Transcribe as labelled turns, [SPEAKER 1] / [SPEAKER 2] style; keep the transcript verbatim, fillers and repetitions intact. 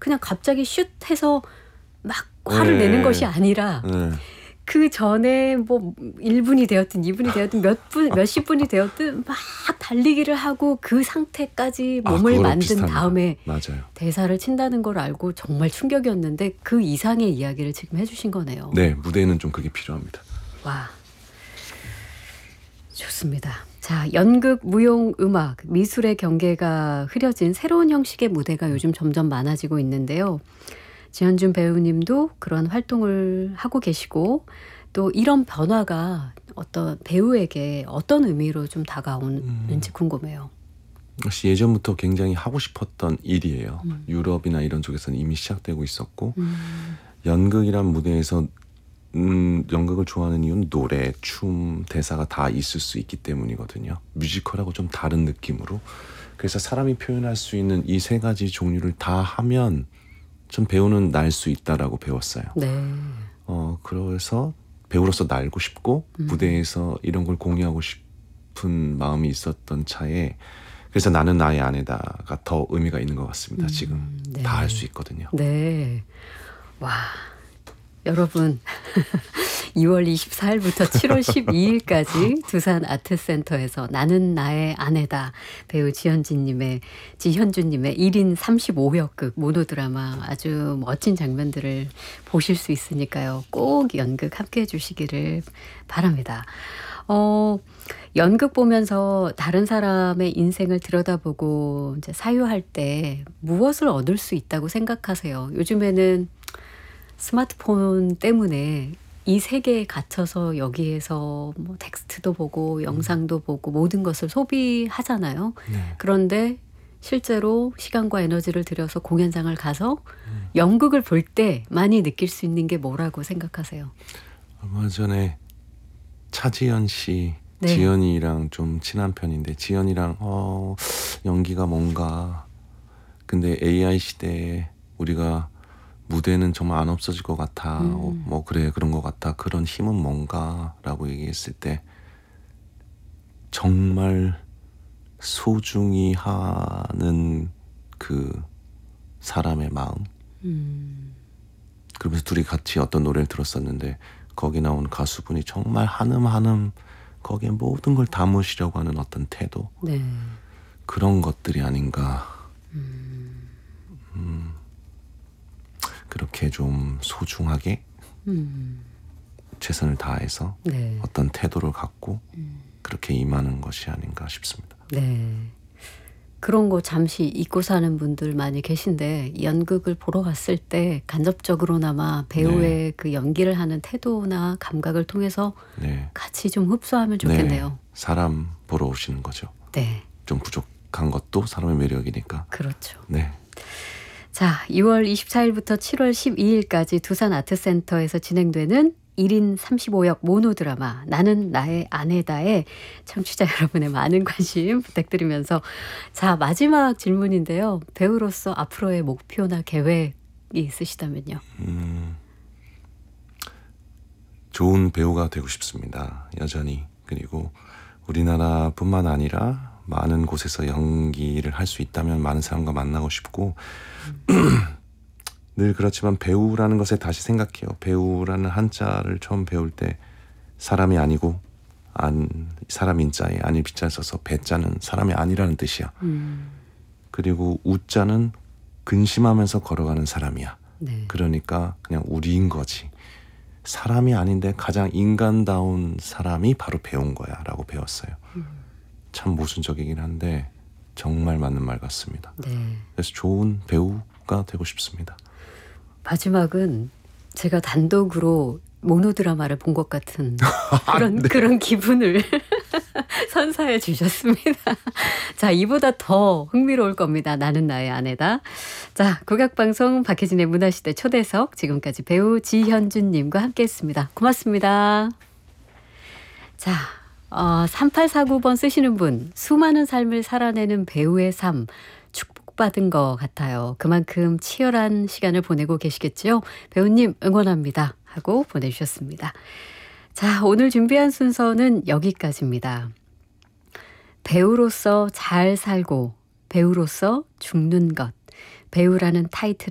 [SPEAKER 1] 그냥 갑자기 슛 해서 막 화를
[SPEAKER 2] 네.
[SPEAKER 1] 내는 것이 아니라
[SPEAKER 2] 네.
[SPEAKER 1] 그 전에 뭐 일 분이 되었든 이 분이 되었든 몇 분, 몇십 분이 되었든 막 달리기를 하고 그 상태까지
[SPEAKER 2] 아,
[SPEAKER 1] 몸을
[SPEAKER 2] 그거랑
[SPEAKER 1] 만든
[SPEAKER 2] 비슷합니다.
[SPEAKER 1] 다음에
[SPEAKER 2] 맞아요.
[SPEAKER 1] 대사를 친다는 걸 알고 정말 충격이었는데 그 이상의 이야기를 지금 해주신 거네요.
[SPEAKER 2] 네, 무대에는 좀 그게 필요합니다.
[SPEAKER 1] 와, 좋습니다. 자, 연극, 무용, 음악, 미술의 경계가 흐려진 새로운 형식의 무대가 요즘 점점 많아지고 있는데요. 지현준 배우님도 그런 활동을 하고 계시고 또 이런 변화가 어떤 배우에게 어떤 의미로 좀 다가오는지 음. 궁금해요.
[SPEAKER 2] 역시 예전부터 굉장히 하고 싶었던 일이에요. 음. 유럽이나 이런 쪽에서는 이미 시작되고 있었고 음. 연극이란 무대에서 음, 연극을 좋아하는 이유는 노래, 춤, 대사가 다 있을 수 있기 때문이거든요. 뮤지컬하고 좀 다른 느낌으로. 그래서 사람이 표현할 수 있는 이 세 가지 종류를 다 하면 전 배우는 날 수 있다라고 배웠어요.
[SPEAKER 1] 네.
[SPEAKER 2] 어, 그래서 배우로서 날고 싶고 음. 무대에서 이런 걸 공유하고 싶은 마음이 있었던 차에 그래서 나는 나의 아내다가 더 의미가 있는 것 같습니다. 음, 지금
[SPEAKER 1] 네.
[SPEAKER 2] 다 할 수 있거든요.
[SPEAKER 1] 네. 와, 여러분 이월 이십사일부터 칠월 십이일까지 두산 아트센터에서 나는 나의 아내다 배우 지현진님의 지현주님의 일 인 삼십오역극 모노드라마 아주 멋진 장면들을 보실 수 있으니까요. 꼭 연극 함께해 주시기를 바랍니다. 어, 연극 보면서 다른 사람의 인생을 들여다보고 이제 사유할 때 무엇을 얻을 수 있다고 생각하세요? 요즘에는 스마트폰 때문에 이 세계에 갇혀서 여기에서 뭐 텍스트도 보고 영상도 보고 모든 것을 소비하잖아요.
[SPEAKER 2] 네.
[SPEAKER 1] 그런데 실제로 시간과 에너지를 들여서 공연장을 가서 음. 연극을 볼 때 많이 느낄 수 있는 게 뭐라고 생각하세요?
[SPEAKER 2] 얼마 전에 차지연 씨,
[SPEAKER 1] 네.
[SPEAKER 2] 지연이랑 좀 친한 편인데 지연이랑 어, 연기가 뭔가 근데 에이아이 시대에 우리가 무대는 정말 안 없어질 것 같아. 음. 어, 뭐 그래 그런 것 같아. 그런 힘은 뭔가 라고 얘기했을 때 정말 소중히 하는 그 사람의 마음. 음. 그러면서 둘이 같이 어떤 노래를 들었었는데 거기 나온 가수분이 정말 한음 한음 거기에 모든 걸 담으시려고 하는 어떤 태도.
[SPEAKER 1] 네.
[SPEAKER 2] 그런 것들이 아닌가. 음. 음. 그렇게 좀 소중하게 음. 최선을 다해서 네. 어떤 태도를 갖고 음. 그렇게 임하는 것이 아닌가 싶습니다.
[SPEAKER 1] 네. 그런 거 잠시 잊고 사는 분들 많이 계신데 연극을 보러 갔을 때 간접적으로나마 배우의 네. 그 연기를 하는 태도나 감각을 통해서 네. 같이 좀 흡수하면 좋겠네요.
[SPEAKER 2] 네. 사람 보러 오시는 거죠.
[SPEAKER 1] 네.
[SPEAKER 2] 좀 부족한 것도 사람의 매력이니까.
[SPEAKER 1] 그렇죠.
[SPEAKER 2] 네.
[SPEAKER 1] 자, 이월 이십사일부터 칠월 십이일까지 두산 아트센터에서 진행되는 일 인 삼십오역 모노드라마 나는 나의 아내다에 청취자 여러분의 많은 관심 부탁드리면서 자, 마지막 질문인데요. 배우로서 앞으로의 목표나 계획이 있으시다면요?
[SPEAKER 2] 음, 좋은 배우가 되고 싶습니다. 여전히. 그리고 우리나라뿐만 아니라 많은 곳에서 연기를 할 수 있다면 많은 사람과 만나고 싶고 음. 늘 그렇지만 배우라는 것에 다시 생각해요. 배우라는 한자를 처음 배울 때 사람이 아니고 안 사람 인자에 아닐 비자를 써서 배자는 사람이 아니라는 뜻이야. 음. 그리고 우자는 근심하면서 걸어가는 사람이야. 네. 그러니까 그냥 우리인 거지. 사람이 아닌데 가장 인간다운 사람이 바로 배운 거야 라고 배웠어요. 음. 참 모순적이긴 한데 정말 맞는 말 같습니다.
[SPEAKER 1] 네.
[SPEAKER 2] 그래서 좋은 배우가 되고 싶습니다.
[SPEAKER 1] 마지막은 제가 단독으로 모노드라마를 본 것 같은 그런, 네. 그런 기분을 선사해 주셨습니다. 자, 이보다 더 흥미로울 겁니다. 나는 나의 아내다. 자, 국악방송 박혜진의 문화시대 초대석 지금까지 배우 지현준님과 함께했습니다. 고맙습니다. 자, 어, 삼팔사구번 쓰시는 분 수많은 삶을 살아내는 배우의 삶 축복받은 것 같아요. 그만큼 치열한 시간을 보내고 계시겠죠. 배우님 응원합니다 하고 보내주셨습니다. 자, 오늘 준비한 순서는 여기까지입니다. 배우로서 잘 살고 배우로서 죽는 것 배우라는 타이틀